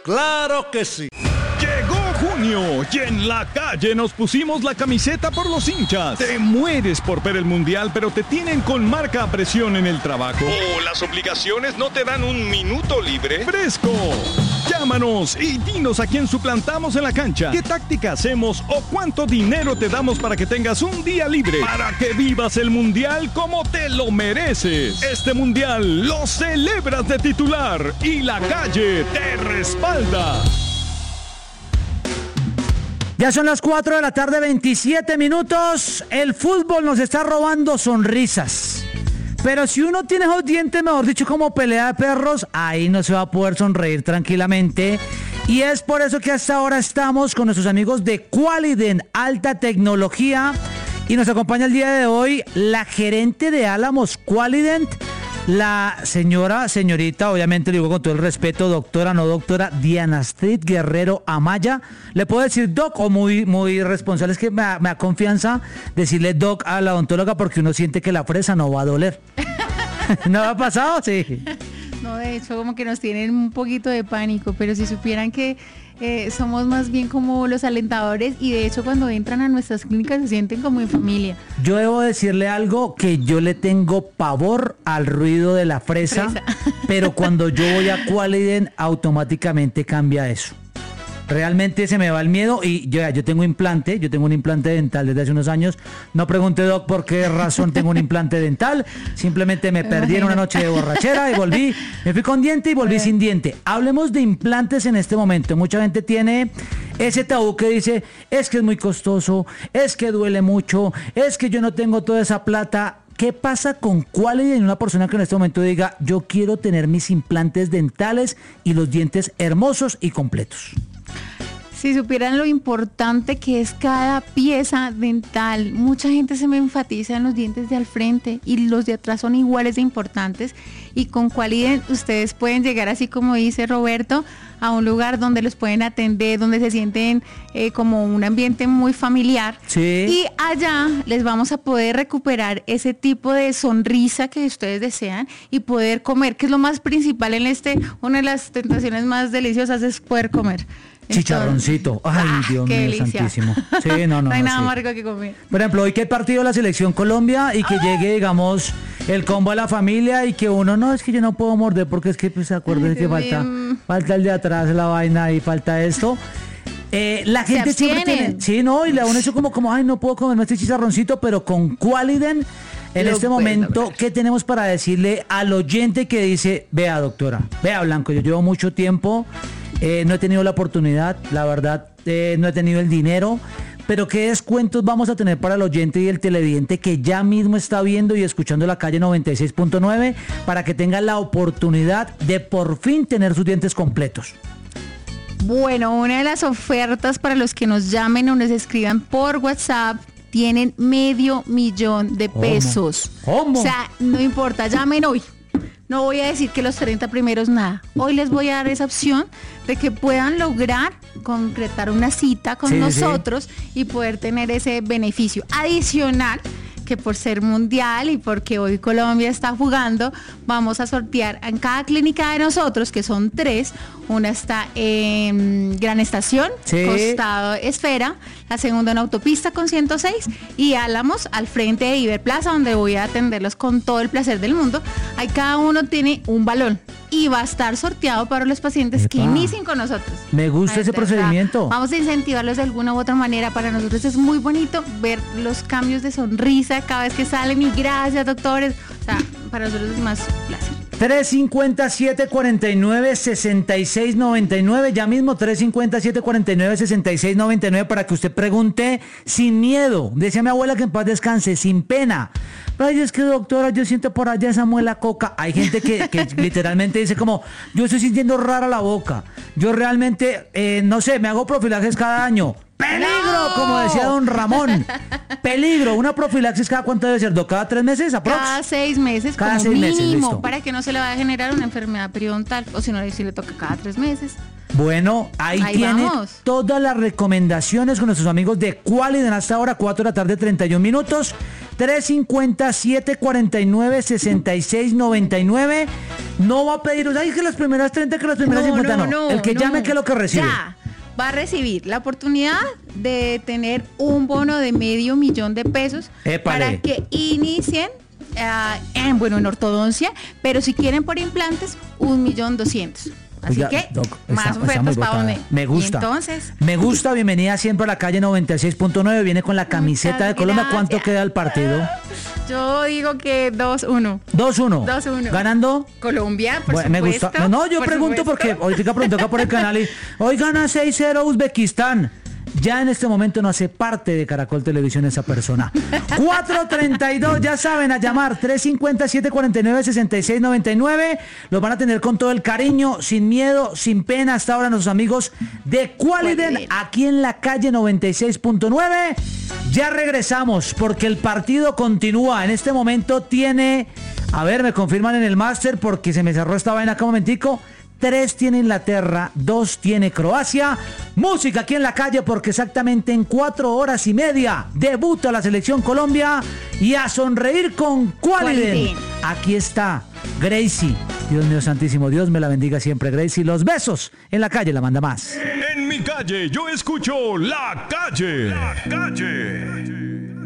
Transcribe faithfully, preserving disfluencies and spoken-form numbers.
¡Claro que sí! Llegó junio y en la calle nos pusimos la camiseta por los hinchas. Te mueres por ver el mundial, pero te tienen con marca a presión en el trabajo. ¿O las obligaciones no te dan un minuto libre? ¡Fresco! Llámanos y dinos a quién suplantamos en la cancha, qué táctica hacemos o cuánto dinero te damos para que tengas un día libre, para que vivas el mundial como te lo mereces. Este mundial lo celebras de titular y la calle te respalda. Ya son las cuatro de la tarde, veintisiete minutos. El fútbol nos está robando sonrisas. Pero si uno tiene esos dientes, mejor dicho, como pelea de perros, ahí no se va a poder sonreír tranquilamente. Y es por eso que hasta ahora estamos con nuestros amigos de Qualident Alta Tecnología. Y nos acompaña el día de hoy la gerente de Álamos Qualident, la señora, señorita, obviamente le digo con todo el respeto, doctora, no doctora, Diana Astrid Guerrero Amaya. Le puedo decir doc o muy, muy responsable, es que me da, me da confianza decirle doc a la odontóloga porque uno siente que la fresa no va a doler. ¿No ha pasado? Sí. No, de hecho, como que nos tienen un poquito de pánico, pero si supieran que eh, somos más bien como los alentadores y de hecho cuando entran a nuestras clínicas se sienten como en familia. Yo debo decirle algo, que yo le tengo pavor al ruido de la fresa, fresa. Pero cuando yo voy a Qualident automáticamente cambia eso. Realmente se me va el miedo y yo, yo tengo implante, yo tengo un implante dental desde hace unos años. No pregunte, doc, por qué razón tengo un implante dental. Simplemente me perdí en una noche de borrachera y volví, me fui con diente y volví sin diente. Hablemos de implantes en este momento. Mucha gente tiene ese tabú que dice, es que es muy costoso, es que duele mucho, es que yo no tengo toda esa plata. ¿Qué pasa con Qualident en una persona que en este momento diga, yo quiero tener mis implantes dentales y los dientes hermosos y completos? Si supieran lo importante que es cada pieza dental, mucha gente se me enfatiza en los dientes de al frente y los de atrás son iguales de importantes, y con Qualident ustedes pueden llegar, así como dice Roberto, a un lugar donde los pueden atender, donde se sienten eh, como un ambiente muy familiar. Sí. Y allá les vamos a poder recuperar ese tipo de sonrisa que ustedes desean y poder comer, que es lo más principal en este, una de las tentaciones más deliciosas es poder comer. Chicharroncito. Ay, ah, Dios mío delicia. santísimo. Sí, no, no. No hay no, nada sí. más rico que comer. Por ejemplo, hoy que hay partido de la Selección Colombia y que ¡ah! Llegue, digamos, el combo a la familia y que uno, no, es que yo no puedo morder porque es que, pues, se acuerden que falta, falta el de atrás, la vaina y falta esto. Eh, la gente siempre tiene, sí, no, y le uno eso como, como, ay, no puedo comerme este chicharroncito, pero con Qualident, en Lo este momento, lograr. ¿Qué tenemos para decirle al oyente que dice, vea, doctora, vea, Blanco, yo llevo mucho tiempo, eh, no he tenido la oportunidad, la verdad, eh, no he tenido el dinero, pero qué descuentos vamos a tener para el oyente y el televidente que ya mismo está viendo y escuchando La Calle noventa y seis punto nueve para que tenga la oportunidad de por fin tener sus dientes completos? Bueno, una de las ofertas para los que nos llamen o nos escriban por WhatsApp tienen medio millón de pesos. ¿Cómo? O sea, no importa, llamen hoy. No voy a decir que los treinta primeros nada. Hoy les voy a dar esa opción de que puedan lograr concretar una cita con sí, nosotros sí. y poder tener ese beneficio adicional, que por ser mundial y porque hoy Colombia está jugando, vamos a sortear en cada clínica de nosotros, que son tres. Una está en Gran Estación, sí. costado Esfera, la segunda en Autopista con ciento seis y Álamos al frente de Iberplaza, donde voy a atenderlos con todo el placer del mundo. Ahí cada uno tiene un balón y va a estar sorteado para los pacientes Epa. que inicien con nosotros. Me gusta ese procedimiento. Vamos a incentivarlos de alguna u otra manera. Para nosotros es muy bonito ver los cambios de sonrisa cada vez que salen y gracias, doctores. O sea, para nosotros es más placer. tres cinco siete, cuatro nueve, seis seis nueve nueve, ya mismo tres cinco siete, cuatro nueve, seis seis nueve nueve para que usted pregunte sin miedo. Decía mi abuela que en paz descanse, sin pena. Ay, es que doctora, yo siento por allá esa muela coca. Hay gente que, que literalmente dice como, yo estoy sintiendo rara la boca. Yo realmente, eh, no sé, me hago profilaxis cada año. ¡Peligro! No. Como decía don Ramón. Peligro. ¿Una profilaxis cada cuánto debe ser? ¿Cada tres meses? ¿Aprox? Cada seis meses, cada como seis mínimo, meses, listo. Para que no se le vaya a generar una enfermedad periodontal. O si no, si le toca cada tres meses. Bueno, ahí, ahí tiene vamos. Todas las recomendaciones con nuestros amigos de Qualident hasta ahora, cuatro de la tarde, treinta y un minutos. tres cinco siete, cuatro nueve, seis seis nueve nueve. No va a pedir, o sea, que las primeras treinta, que las primeras No, cincuenta, no. no, El que no. llame, que es lo que recibe. Ya, va a recibir la oportunidad de tener un bono de medio millón de pesos Épale. para que inicien uh, en, bueno, en ortodoncia, pero si quieren por implantes, un millón doscientos. Así Oiga, que, doc, más está- está muy ofertas para botada. donde. Me gusta. Y entonces, Me gusta, bienvenida siempre a la calle noventa y seis punto nueve. Viene con la camiseta Muchas de Colombia. ¿Cuánto gracias. queda el partido? yo digo que dos uno. dos uno. dos uno. ¿Ganando? Colombia, por Bueno, me supuesto. gusta. No, yo por pregunto supuesto. porque ahorita pregunto acá por el canal y hoy gana seis cero Uzbekistán. Ya en este momento no hace parte de Caracol Televisión esa persona. cuatro treinta y dos, ya saben, a llamar tres cinco cero, siete cuatro nueve, seis seis nueve nueve. Los van a tener con todo el cariño, sin miedo, sin pena. Hasta ahora nuestros amigos de Qualiden, Qualiden. aquí en la calle noventa y seis punto nueve. Ya regresamos porque el partido continúa. En este momento tiene, a ver, me confirman en el máster porque se me cerró esta vaina acá un momentico. Tres tiene Inglaterra, dos tiene Croacia. Música aquí en la calle porque exactamente en cuatro horas y media debuta la selección Colombia y a sonreír con Qualiden. Qualiden. Aquí está Gracie. Dios mío santísimo, Dios me la bendiga siempre, Gracie. Los besos en la calle, la manda más. En mi calle yo escucho La Calle. La Calle.